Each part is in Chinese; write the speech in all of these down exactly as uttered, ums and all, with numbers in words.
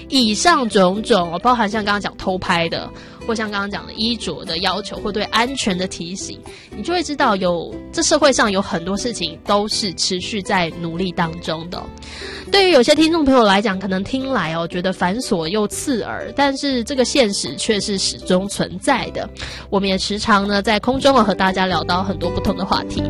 以上种种哦，包含像刚刚讲偷拍的，或像刚刚讲的衣着的要求，或对安全的提醒，你就会知道有这社会上有很多事情都是持续在努力当中的哦。对于有些听众朋友来讲，可能听来哦觉得繁琐又刺耳，但是这个现实却是始终存在的。我们也时常呢在空中哦和大家聊到很多不同的话题。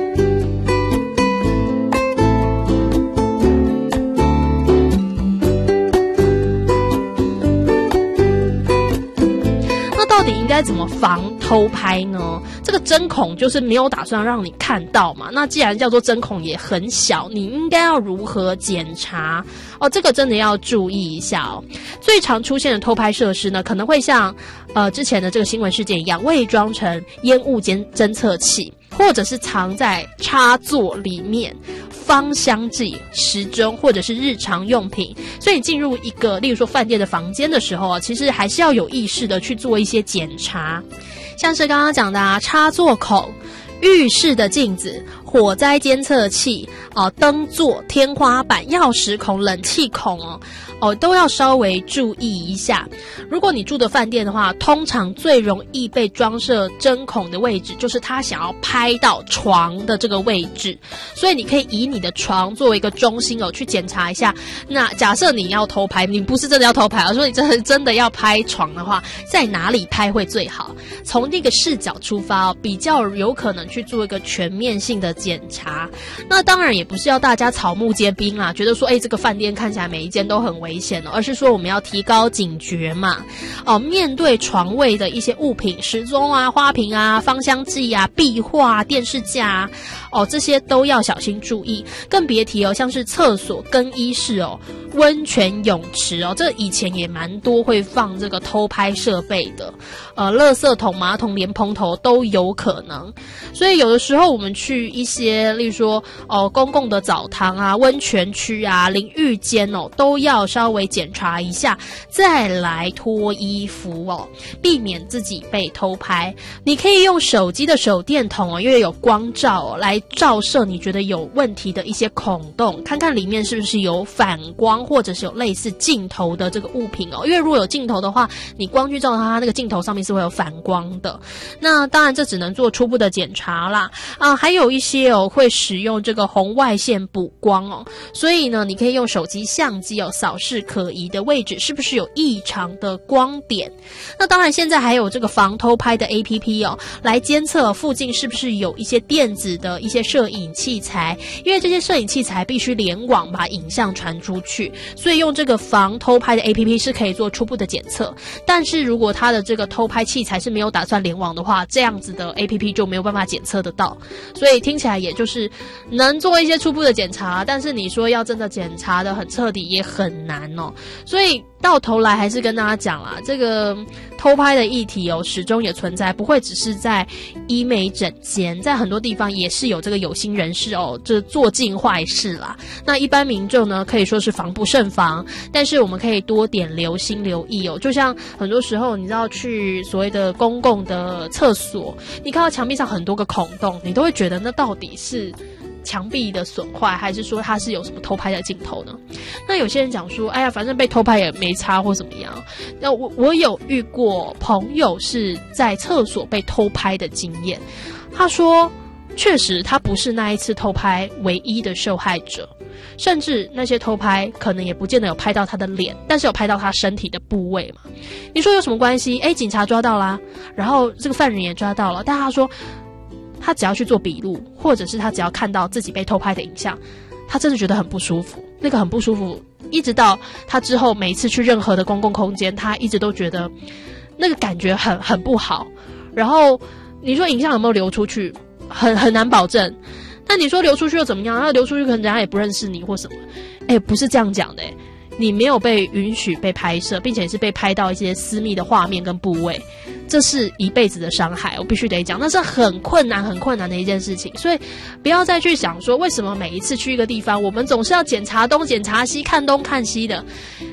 到底应该怎么防偷拍呢？这个针孔就是没有打算让你看到嘛，那既然叫做针孔也很小，你应该要如何检查哦？这个真的要注意一下哦。最常出现的偷拍设施呢，可能会像呃之前的这个新闻事件一样，伪装成烟雾监侦测器，或者是藏在插座里面，芳香剂、时钟或者是日常用品。所以你进入一个例如说饭店的房间的时候啊，其实还是要有意识的去做一些检查，像是刚刚讲的啊，插座孔、浴室的镜子、火灾监测器、哦、灯座、天花板、钥匙孔、冷气孔哦。哦，都要稍微注意一下。如果你住的饭店的话，通常最容易被装设针孔的位置，就是他想要拍到床的这个位置。所以你可以以你的床作为一个中心哦，去检查一下。那假设你要偷拍，你不是真的要偷拍，而说你真的真的要拍床的话，在哪里拍会最好？从那个视角出发哦，比较有可能去做一个全面性的检查。那当然也不是要大家草木皆兵啦，觉得说，哎，这个饭店看起来每一间都很危险。危险，而是说我们要提高警觉嘛。哦，面对床位的一些物品，时钟啊、花瓶啊、芳香剂啊、壁画啊、电视架啊，哦，这些都要小心注意。更别提哦，像是厕所、更衣室哦、温泉泳池哦，这以前也蛮多会放这个偷拍设备的。呃，垃圾桶、马桶、莲蓬头都有可能。所以有的时候我们去一些，例如说哦，公共的澡堂啊、温泉区啊、淋浴间哦，都要稍微检查一下，再来脱衣服哦，避免自己被偷拍。你可以用手机的手电筒哦，因为有光照哦，来照射你觉得有问题的一些孔洞，看看里面是不是有反光，或者是有类似镜头的这个物品哦。因为如果有镜头的话，你光去照它，那个镜头上面是会有反光的。那当然这只能做初步的检查啦。啊，还有一些哦会使用这个红外线补光哦，所以呢，你可以用手机相机哦扫视可疑的位置是不是有异常的光点。那当然现在还有这个防偷拍的 A P P 哦，来监测附近是不是有一些电子的一些摄影器材，因为这些摄影器材必须联网把影像传出去，所以用这个防偷拍的 A P P 是可以做初步的检测。但是如果它的这个偷拍器材是没有打算联网的话，这样子的 A P P 就没有办法检测得到。所以听起来也就是能做一些初步的检查，但是你说要真的检查的很彻底也很难哦。所以到头来还是跟大家讲啦，这个偷拍的议题哦，始终也存在，不会只是在医美诊间，在很多地方也是有这个有心人士哦，这做尽坏事啦。那一般民众呢，可以说是防不胜防，但是我们可以多点留心留意哦。就像很多时候，你知道去所谓的公共的厕所，你看到墙壁上很多个孔洞，你都会觉得那到底是墙壁的损坏，还是说它是有什么偷拍的镜头呢？那有些人讲说，哎呀，反正被偷拍也没差或怎么样。那我我有遇过朋友是在厕所被偷拍的经验，他说，确实他不是那一次偷拍唯一的受害者，甚至那些偷拍可能也不见得有拍到他的脸，但是有拍到他身体的部位嘛。你说有什么关系？哎，警察抓到啦，然后这个犯人也抓到了，但他说，他只要去做笔录，或者是他只要看到自己被偷拍的影像，他真的觉得很不舒服，那个很不舒服，一直到他之后每一次去任何的公共空间，他一直都觉得那个感觉很很不好。然后你说影像有没有流出去，很很难保证。但你说流出去又怎么样？那流出去可能人家也不认识你或什么。哎，不是这样讲的，你没有被允许被拍摄，并且是被拍到一些私密的画面跟部位，这是一辈子的伤害，我必须得讲，那是很困难很困难的一件事情。所以不要再去想说为什么每一次去一个地方我们总是要检查东检查西，看东看西的。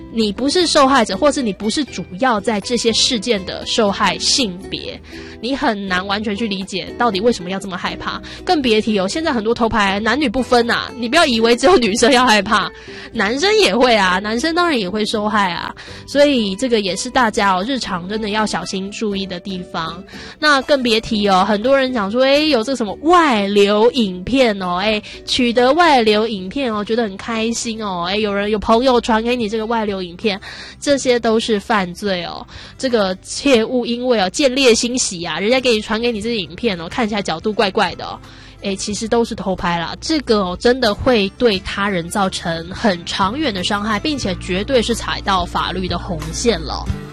你不是受害者，或是你不是主要在这些事件的受害性别，你很难完全去理解到底为什么要这么害怕。更别提哦，现在很多偷拍男女不分啊，你不要以为只有女生要害怕，男生也会啊，男生当然也会受害啊。所以这个也是大家哦日常真的要小心注意的地方。那更别提哦，很多人讲说，诶，有这个什么外流影片哦，诶，取得外流影片哦，觉得很开心哦，诶，有人有朋友传给你这个外流影片，这些都是犯罪哦。这个切勿因为哦见猎心喜啊，人家给你传给你这个影片哦，看起来角度怪怪的哦，诶，其实都是偷拍啦。这个哦真的会对他人造成很长远的伤害，并且绝对是踩到法律的红线了。